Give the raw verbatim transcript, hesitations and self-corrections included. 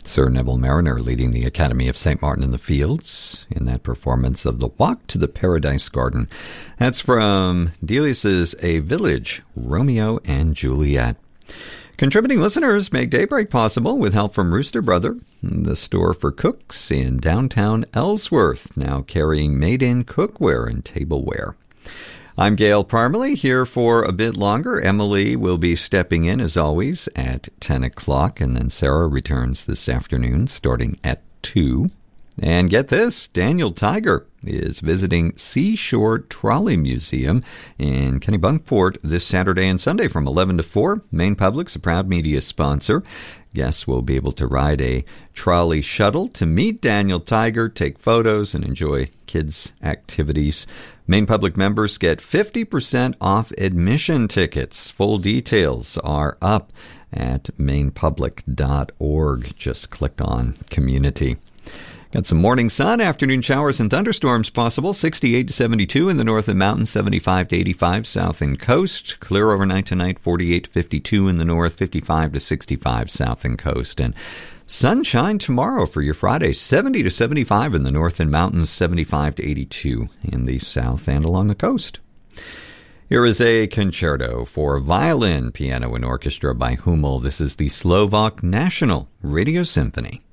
Sir Neville Mariner leading the Academy of Saint Martin in the Fields in that performance of The Walk to the Paradise Garden. That's from Delius's A Village, Romeo and Juliet. Contributing listeners make Daybreak possible with help from Rooster Brother, the store for cooks in downtown Ellsworth, now carrying made-in cookware and tableware. I'm Gail Parmalee, here for a bit longer. Emily will be stepping in, as always, at ten o'clock, and then Sarah returns this afternoon, starting at two. And get this, Daniel Tiger is visiting Seashore Trolley Museum in Kennebunkport this Saturday and Sunday from eleven to four. Maine Public's a proud media sponsor. Guests will be able to ride a trolley shuttle to meet Daniel Tiger, take photos, and enjoy kids' activities. Maine Public members get fifty percent off admission tickets. Full details are up at maine public dot org. Just click on Community. Got some morning sun, afternoon showers and thunderstorms possible. sixty-eight to seventy-two in the north and mountains, seventy-five to eighty-five south and coast. Clear overnight tonight, forty-eight to fifty-two in the north, fifty-five to sixty-five south and coast. And sunshine tomorrow for your Friday, seventy to seventy-five in the north and mountains, seventy-five to eighty-two in the south and along the coast. Here is a concerto for violin, piano, and orchestra by Hummel. This is the Slovak National Radio Symphony.